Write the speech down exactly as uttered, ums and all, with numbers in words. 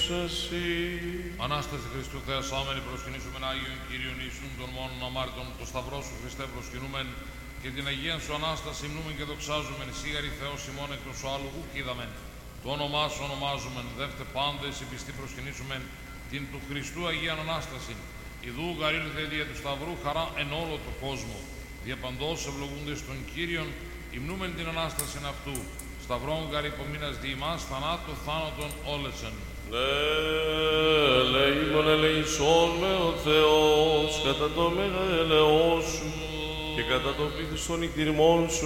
εσύ. Ανάσταση Χριστού Θεασάμενη προσκυνήσουμε Άγιον Κύριον Ιησούν των μόνων αμάρτων, το Σταυρό σου Χριστέ προσκυνούμεν και την Αγία σου Ανάσταση υμνούμεν και δοξάζομεν. Σίγαρη Θεός ημών εκτός ο άλλου ουκ είδαμεν. Το όνομά σου ονομάζομεν, δεύτε πάντες οι πιστοί προσκυνήσομεν την του Χριστού Αγίαν Ανάσταση. Ιδού γαρήλθε δια του Σταυρού χαρά εν όλο το κόσμο. Διαπαντός ευλογούντες των Κύριων, υμνούμεν την Ανάσταση αυτού. Σταυρόν γαρ υπομείνας δι' ημάς, θανάτω θάνατον όλεσεν. Ναι, ελεήμον ελεησόν με ο Θεός, κατά το μέγα ελεός σου και κατά το πλήθος των εκτιρμών σου